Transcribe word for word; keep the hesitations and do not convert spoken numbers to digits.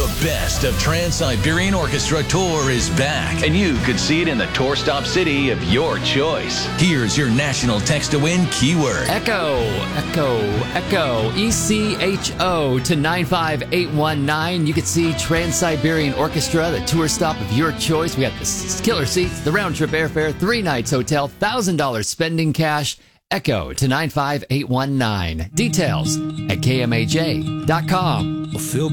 The best of Trans-Siberian Orchestra Tour is back, and you could see it in the tour stop city of your choice. Here's your national text-to-win keyword. Echo, Echo, Echo, E C H O to nine five eight one nine. You could see Trans-Siberian Orchestra, the tour stop of your choice. We got the killer seats, the round-trip airfare, three nights hotel, one thousand dollars spending cash. Echo to nine five eight one nine. Details at K M A J dot com. Well, Phil